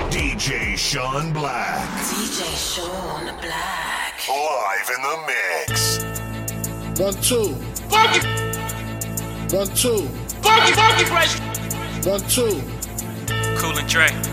DJ Sean Black. DJ Sean Black. Live in the mix. 1, 2. Funky, 1, 2. funky, fresh. 1, 2. Cool and Dre.